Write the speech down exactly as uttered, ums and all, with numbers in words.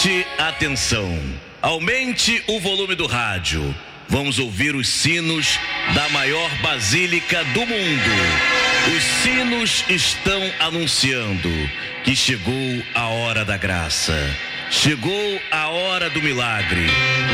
Preste atenção. Aumente o volume do rádio. Vamos ouvir os sinos da maior basílica do mundo. Os sinos estão anunciando que chegou a hora da graça. Chegou a hora do milagre.